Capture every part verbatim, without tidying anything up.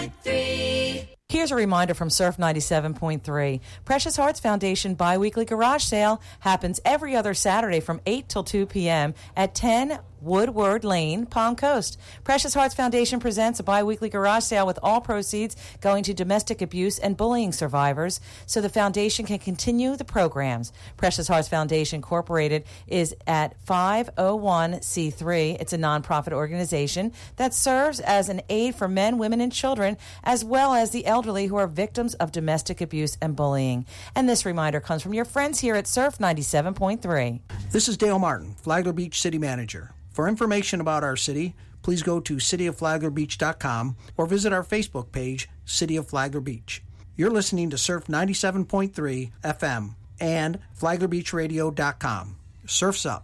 point three. Here's a reminder from Surf ninety-seven point three. Precious Hearts Foundation biweekly garage sale happens every other Saturday from eight till two p.m. at ten Woodward Lane, Palm Coast. Precious Hearts Foundation presents a biweekly garage sale with all proceeds going to domestic abuse and bullying survivors so the foundation can continue the programs. Precious Hearts Foundation Incorporated is at five oh one c three. It's a nonprofit organization that serves as an aid for men, women, and children, as well as the elderly who are victims of domestic abuse and bullying. And this reminder comes from your friends here at Surf ninety-seven point three. This is Dale Martin, Flagler Beach City Manager. For information about our city, please go to city of flagler beach dot com or visit our Facebook page, City of Flagler Beach. You're listening to Surf ninety-seven point three F M and flagler beach radio dot com. Surf's up.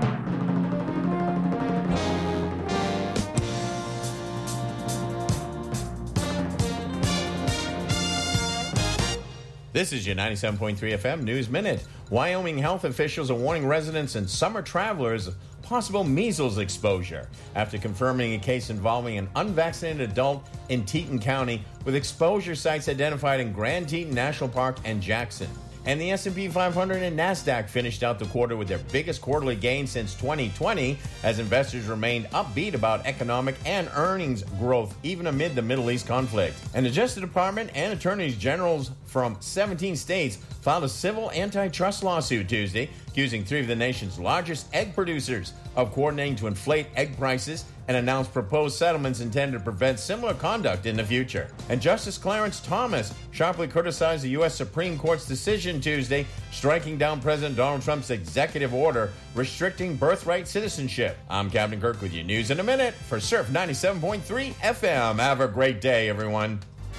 This is your ninety-seven point three F M News Minute. Wyoming health officials are warning residents and summer travelers of possible measles exposure after confirming a case involving an unvaccinated adult in Teton County with exposure sites identified in Grand Teton National Park and Jackson. And the S and P five hundred and NASDAQ finished out the quarter with their biggest quarterly gain since twenty twenty as investors remained upbeat about economic and earnings growth even amid the Middle East conflict. And the Justice Department and attorneys generals from seventeen states filed a civil antitrust lawsuit Tuesday accusing three of the nation's largest egg producers of coordinating to inflate egg prices and announced proposed settlements intended to prevent similar conduct in the future. And Justice Clarence Thomas sharply criticized the U S Supreme Court's decision Tuesday, striking down President Donald Trump's executive order restricting birthright citizenship. I'm Captain Kirk with your news in a minute for Surf ninety-seven point three F M. Have a great day, everyone.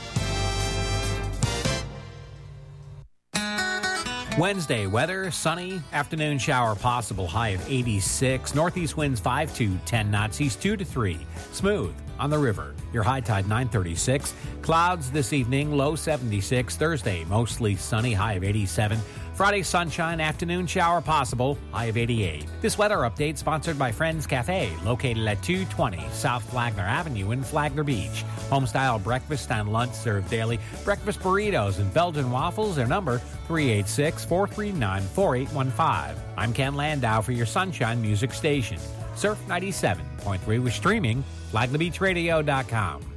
Wednesday, weather, sunny, afternoon shower possible, high of eighty-six. Northeast winds five to ten knots, east two to three. Smooth on the river. Your high tide nine thirty-six. Clouds this evening, low seventy-six. Thursday, mostly sunny, high of eighty-seven. Friday, sunshine, afternoon shower possible, high of eighty-eight. This weather update sponsored by Friends Cafe, located at two twenty South Flagler Avenue in Flagler Beach. Home-style breakfast and lunch served daily. Breakfast burritos and Belgian waffles. Their number, three eight six, four three nine, four eight one five. I'm Ken Landau for your Sunshine Music Station. Surf ninety-seven point three with streaming, flagler beach radio dot com.